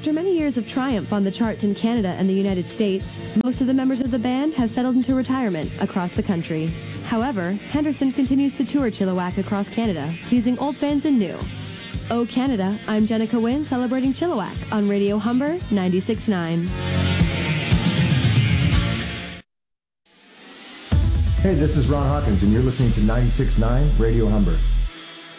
After many years of triumph on the charts in Canada and the United States, most of the members of the band have settled into retirement across the country. However, Henderson continues to tour Chilliwack across Canada, teasing old fans and new. Oh Canada, I'm Jenica Wynn celebrating Chilliwack on Radio Humber 96.9. Hey, this is Ron Hawkins, and you're listening to 96.9 Radio Humber.